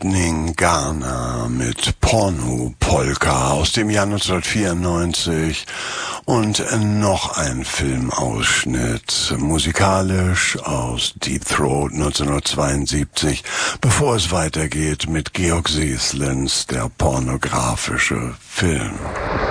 Lightning Garner mit Porno-Polka aus dem Jahr 1994 und noch ein Filmausschnitt musikalisch aus Deep Throat 1972, bevor es weitergeht mit Georg Seslins Der pornografische Film.